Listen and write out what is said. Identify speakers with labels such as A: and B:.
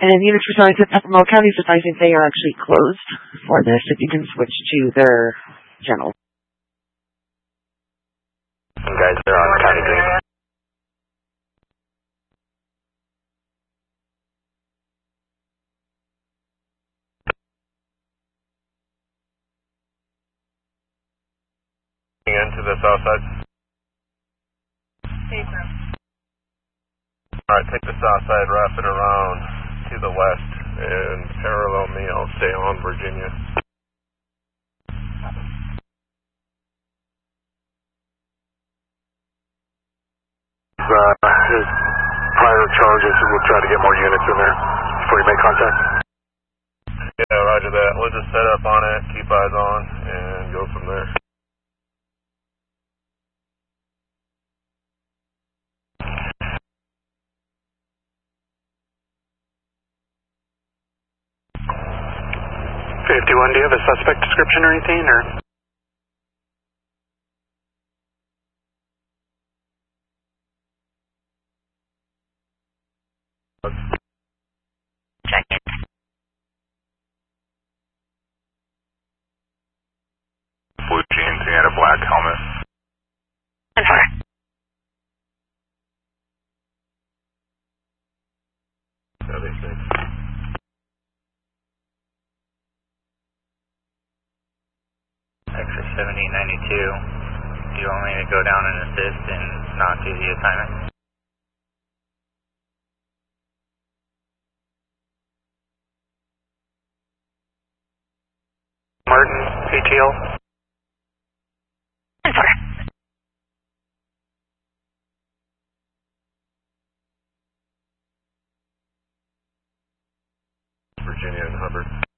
A: And then units responding to Peppermill County is advising they are actually closed for this. If you can switch to their channel.
B: Guys, they're on County Green. Into the south side. Alright, take the south side, wrap it around to the west, and parallel me, I'll stay on Virginia. His prior charges, we'll try to get more units in there before you make contact. Yeah, roger that. We'll just set up on it, keep eyes on, and go from there. Do you have a suspect description or anything, or?
C: Check it.
B: Blue jeans and a black helmet.
C: Confirm.
D: Extra 7092. Do you want me to go down and assist and not do the assignment?
B: Martin, ATL.
C: Confirm.
B: Virginia and Hubbard.